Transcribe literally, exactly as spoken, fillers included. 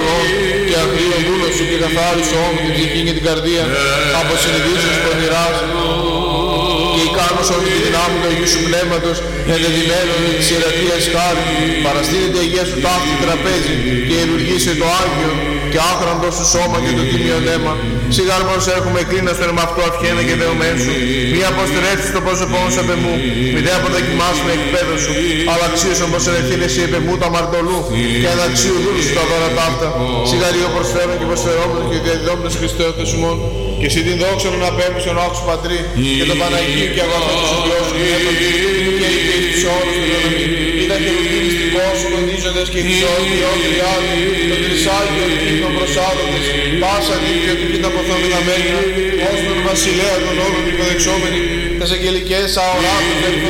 ουρανών και αγρίων δούλων σου και καθάρισο όμου την ψυχή και την καρδία από συνειδήσεως πονηράς και ικάνος όλη τη δυνάμει του Αγίου σου Πνεύματος ενδεδειμένων της ιερατείας χάρη παραστήνεται η Αγία σου ταύτη τραπέζι και ιερουργήσε το Άγιο και άχραντο σου σώμα και το τίμιο αίμα. Σιγάρμος έχουμε κλίνα στον αίμα αυτό αυχένα και δεωμένου σου. Μη αποστρέψεις το πρόσωπό σου απ' εμού, μη δε αποδοκιμάσουμε εκπαίδευση σου, αλλά αξίωσον πως ενευθύνεσαι επ' εμού τα μαρτωλού και αναξίου δούλου σου τα δώρα ταύτα. Σιγαριό προσφέρον και προσφερόμενο και διαδιδόμενος Χριστέο θεσμών και εσύ την δόξα να παίρνεις τον άκου σου Πατρί και τον Παναγίου και αγαθό του σου Θεός και και η πίστη τους όρους του Θεού. Ήταν και ρουτινιστικός σου κοντίζοντες και εξιόροι και όντροι άλλοι, τον τρισάγιο κύκνο προσάδοντες, πάσα δίκαιο του κοίτα ποθόμενα μέλια, ως τον βασιλέα των όλων υποδεξόμενοι, τες αγγελικές αοράτων